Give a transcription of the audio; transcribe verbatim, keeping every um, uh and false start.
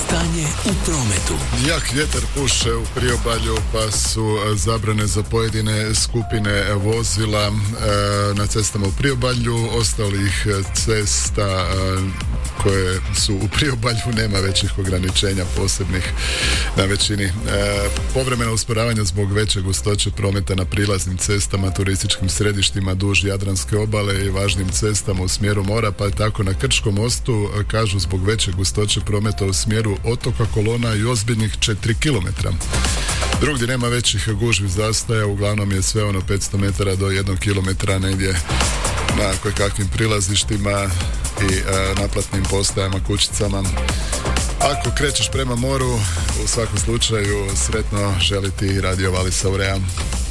Stanje u prometu. Jak vjetar puše u priobalju, pa su zabrane za pojedine skupine vozila na cestama u priobalju. Ostalih cesta koje su u priobalju nema većih ograničenja posebnih na većini. Povremeno usporavanje zbog veće gustoće prometa na prilaznim cestama, turističkim središtima duž Jadranske obale i važnim cestama u smjeru mora, pa tako na Krčkom mostu, kažu, zbog veće gustoće prometa u smjeru otoka kolona i ozbiljnih četiri kilometra. Drugdje nema većih gužvi zastoja, uglavnom je sve ono petsto metara do jednog kilometra negdje na kojekakvim prilazištima i e, naplatnim postajama, kućicama. Ako krećeš prema moru, u svakom slučaju sretno želi ti Radio Vallis Aurea.